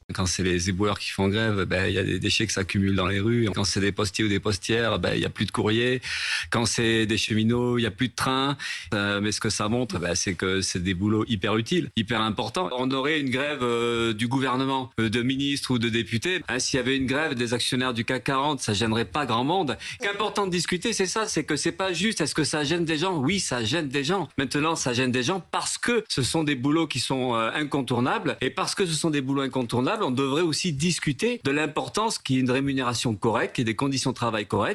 Quand c'est les éboueurs qui font grève, il y a des déchets qui s'accumulent dans les rues. Quand c'est des postiers ou des postières, il y a plus de courrier. Quand c'est des cheminots, il y a plus de trains. Mais ce que ça montre, c'est que c'est des boulots hyper utiles, hyper importants. On aurait une grève du gouvernement, de ministres ou de députés. S'il y avait une grève des actionnaires du CAC 40, ça gênerait pas grand monde. Ce qui est important de discuter, c'est ça, c'est que c'est pas juste. Est-ce que ça gêne des gens? Oui, ça gêne des gens. Maintenant, ça gêne des gens parce que ce sont des boulots qui sont incontournables. Et parce que ce sont des boulots incontournables, on devrait aussi discuter de l'importance qu'il y ait une rémunération correcte et des conditions de travail correctes.